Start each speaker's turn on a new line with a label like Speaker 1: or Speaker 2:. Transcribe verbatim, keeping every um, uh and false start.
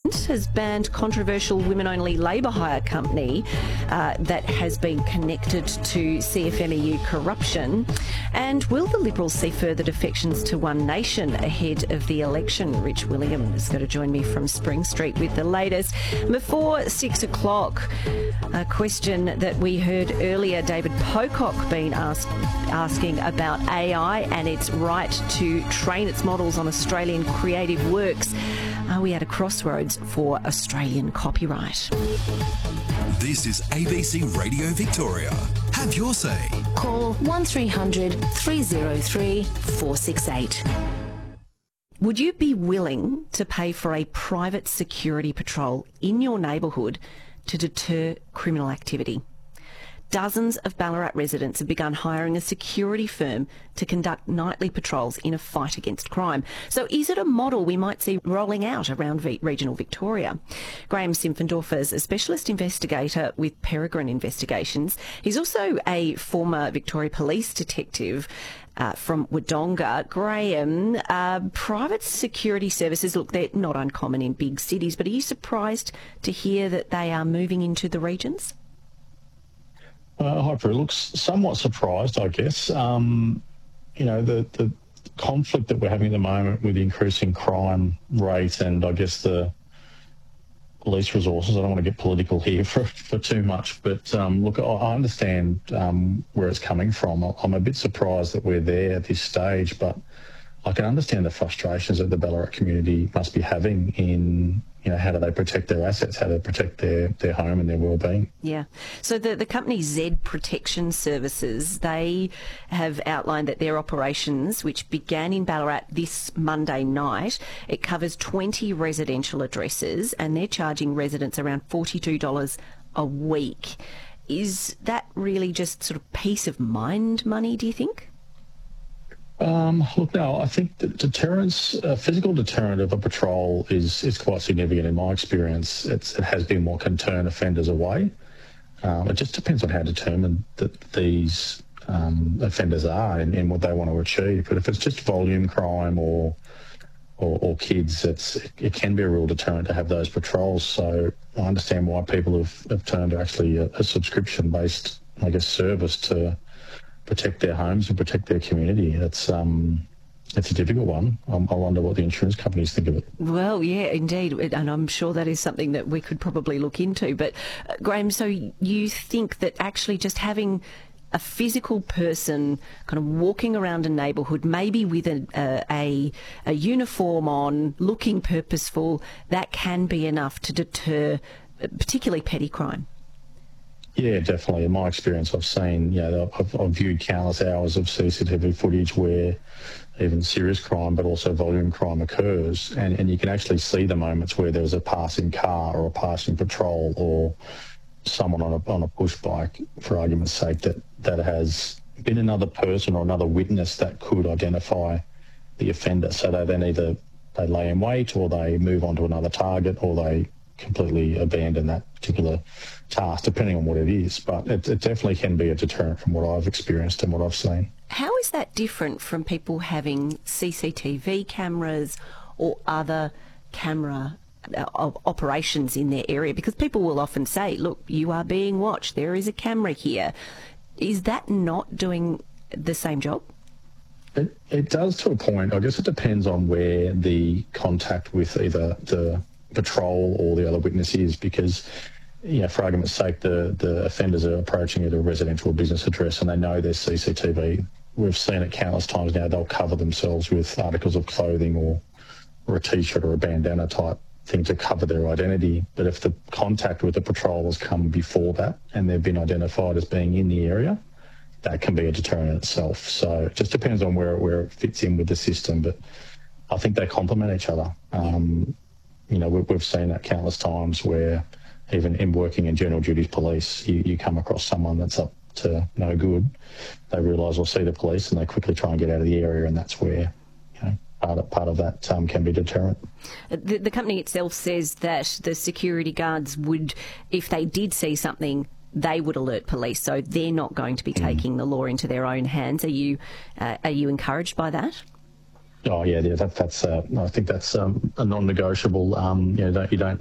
Speaker 1: has banned controversial women-only labour hire company uh, that has been connected to C F M E U corruption. And will the Liberals see further defections to One Nation ahead of the election? Rich William is going to join me from Spring Street with the latest. Before six o'clock, a question that we heard earlier, David Pocock being asked, asking about A I and its right to train its models on Australian creative works. Are we at a crossroads for Australian copyright?
Speaker 2: This is A B C Radio Victoria. Have your say.
Speaker 3: Call one three hundred three oh three four six eight.
Speaker 1: Would you be willing to pay for a private security patrol in your neighbourhood to deter criminal activity? Dozens of Ballarat residents have begun hiring a security firm to conduct nightly patrols in a fight against crime. So is it a model we might see rolling out around v- regional Victoria? Graham Simpfendorfer is a specialist investigator with Peregrine Investigations. He's also a former Victoria Police detective uh, from Wodonga. Graham, uh, private security services, look, they're not uncommon in big cities, but are you surprised to hear that they are moving into the regions?
Speaker 4: Uh, hi, Prue. Looks somewhat surprised, I guess. Um, you know, the, the conflict that we're having at the moment with the increasing crime rate and I guess the police resources, I don't want to get political here for, for too much, but um, look, I, I understand um, where it's coming from. I'm a bit surprised that we're there at this stage, but I can understand the frustrations that the Ballarat community must be having in, you know, how do they protect their assets, how do they protect their, their home and their well-being.
Speaker 1: Yeah. So the, the company Z Protection Services, they have outlined that their operations, which began in Ballarat this Monday night, it covers twenty residential addresses and they're charging residents around forty-two dollars a week. Is that really just sort of peace of mind money, do you think?
Speaker 4: Um, look, no, I think the deterrence, a physical deterrent of a patrol is is quite significant in my experience. It's, it has been what can turn offenders away. Um, it just depends on how determined that these um, offenders are and, and what they want to achieve. But if it's just volume crime or or, or kids, it's it can be a real deterrent to have those patrols. So I understand why people have, have turned to actually a, a subscription-based, I guess, service to protect their homes and protect their community. It's um, it's a difficult one. Um, I wonder what the insurance companies think of it.
Speaker 1: Well, yeah, indeed, and I'm sure that is something that we could probably look into. But uh, Graham, so you think that actually just having a physical person kind of walking around a neighbourhood, maybe with a, a, a, a uniform on, looking purposeful, that can be enough to deter uh, particularly petty crime?
Speaker 4: Yeah, definitely. In my experience, I've seen, you know, I've, I've viewed countless hours of C C T V footage where even serious crime, but also volume crime occurs. And, and you can actually see the moments where there's a passing car or a passing patrol or someone on a, on a push bike, for argument's sake, that, that has been another person or another witness that could identify the offender. So they then either they lay in wait or they move on to another target or they completely abandon that particular task, depending on what it is. But it, it definitely can be a deterrent from what I've experienced and what I've seen.
Speaker 1: How is that different from people having C C T V cameras or other camera uh, operations in their area? Because people will often say, look, you are being watched, there is a camera here. Is that not doing the same job?
Speaker 4: It, it does to a point. I guess it depends on where the contact with either the patrol or the other witness is, because, you know, for argument's sake, the, the offenders are approaching at a residential or business address and they know there's C C T V. We've seen it countless times now. They'll cover themselves with articles of clothing or, or a T-shirt or a bandana type thing to cover their identity. But if the contact with the patrol has come before that and they've been identified as being in the area, that can be a deterrent in itself. So it just depends on where, where it fits in with the system. But I think they complement each other. Um, You know, we've seen that countless times where even in working in general duties police, you, you come across someone that's up to no good. They realise or see the police and they quickly try and get out of the area, and that's where, you know, part of, part of that um, can be deterrent.
Speaker 1: The, the company itself says that the security guards would, if they did see something, they would alert police, so they're not going to be mm. taking the law into their own hands. Are you, uh, are you encouraged by that?
Speaker 4: Oh yeah, yeah. That, that's. Uh, I think that's um, a non-negotiable. Um, you know, don't, you don't